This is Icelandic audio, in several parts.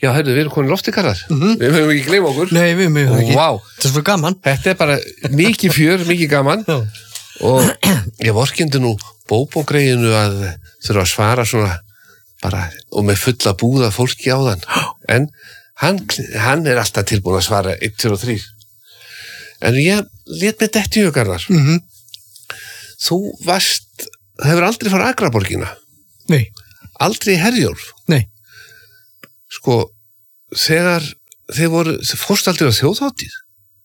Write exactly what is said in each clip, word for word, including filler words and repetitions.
Já, heyrðu, við erum komin loftikarðar. Mm-hmm. Við höfum ekki gleyma okkur. Nei, við höfum ekki. Vá. Þetta er svo gaman. Þetta er bara mikið fjör, mikið gaman. Já. Og ég vorkendi nú bóbógreiðinu að þurfa að svara svona bara og með fulla búða fólki á þann. En hann, hann er alltaf tilbúin að svara eitt, tveir og þrír. En ég lét mig dett í hugarnar. Mm-hmm. Þú varst, hefur aldrei farið Akraborgina? Nei. Aldrei í Herjólf? Nei. Sko, þegar þeir voru, þeir fórst aldrei á þjóðhátíð?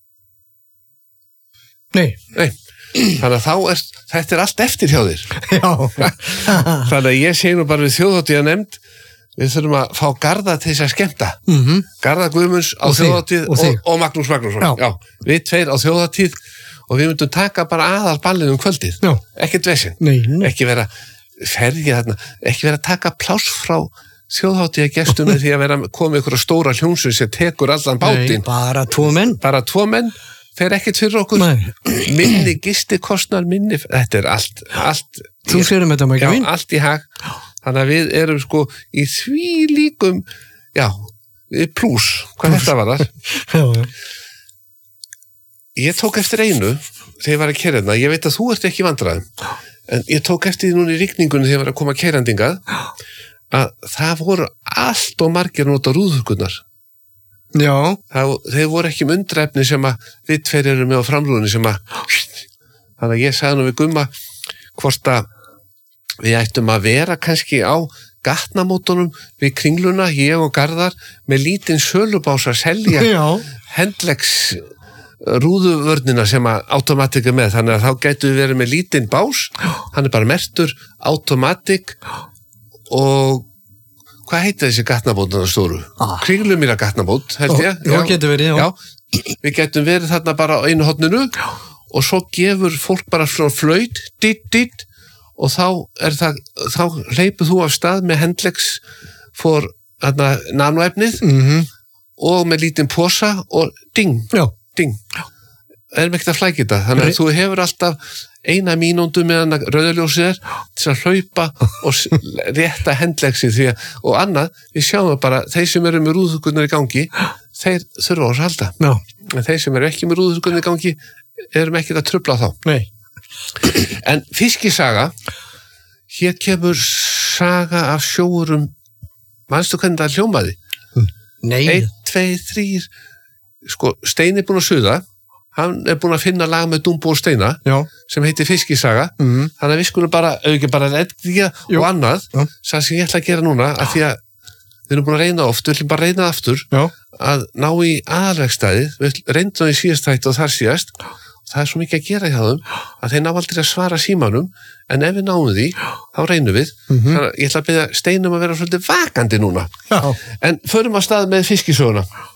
Nei. Nei, þannig að þá er, þetta er allt eftir hjá þér. Já. Þannig að ég segi nú bara við þjóðhátíð að nefnd, við þurfum að fá Garða til þess að skemmta. Mm-hmm. Garða Guðmunds á og þjóðhátíð og, og, og Magnús Magnússon. Já. Já, við tveir á þjóðhátíð og við myndum taka bara aðal ballið um kvöldið. Já. Ekkert vesinn. Nei, nei. Ekki vera ferja þarna, ekki vera að taka pláss frá þjóðhátíða gestum með því að vera komið ykkur stóra hljómsveit sem tekur allan bátinn. Nei, bara tvo menn. Bara tvo menn, fer ekkert fyrir okkur. Nei. Minni gistikostnar, minni, þetta er allt, allt. Þú sérum þetta maður ekki mín. Já, allt í hag. Þannig að við erum sko í því líkum, já, plús, hvað þetta var þar. Já, já. Ég tók eftir einu, þegar ég var að keyra hérna, ég veit að þú ert ekki vandræðum, en ég tók eftir því núna í rigningunni þegar ég var að koma keyrandingað, að það voru allt og margir nota rúðurkunnar. Já. Það, þeir voru ekki um undræfni sem að við tveir eru með á framrúðinni sem að þannig að ég sagði nú við Gumma hvort að við ættum að vera kannski á gatnamótunum við Kringluna, ég og Garðar með lítinn sölubás að selja Hendlex rúðuvörnina sem að automatic er með, þannig að þá gætu við verið með lítinn bás, hann er bara mertur automatic og hvað heitir þessi gatnabótana stóru? Ah. Kringlumýra gatnabót, held ég. Já, já, getur verið, já. já. Við getum verið þarna bara á einu horninu og svo gefur fólk bara svona flöyt, ditt, ditt og þá er það, þá hleypur þú af stað með Hendlex for þarna nanoefnið mm-hmm. og með lítinn posa og ding, já. ding. Erum ekkert að flækja þetta, þannig að þú hefur alltaf eina mínúndu meðan að rauðaljósið er til að hlaupa og rétta Hendlexið því að, og annað, við sjáum bara þeir sem eru með rúðugunnar í gangi þeir þurfa á þess að halda Já. en þeir sem eru ekki með rúðugunnar í gangi erum ekkert að trufla þá. Nei. En fiskisaga, hér kemur saga af sjóurum, manstu hvernig það hljómaði? Nei. Einn, tvei, þrír, sko, Steini er búin að suða, hann er búin að finna lag með Dumbo og Steina Já. sem heitir Fiskisaga, mm. þannig að við skulum bara, auðvitað bara reddiga og annað, það sem ég ætla að gera núna, að því að við erum búin að reyna oft, við ætlum bara að reyna aftur, Já. að ná í aðalvegstæðið, við reyndum í síðastætt og þar síðast, það er svo mikið að gera hjá þeim, að þeir ná aldrei að svara símanum, en ef við náum því, þá reynum við, mm-hmm. þannig að ég ætla að byrja Steinum að vera svolítið vakandi núna. Já. En förum að stað með fiskisöguna.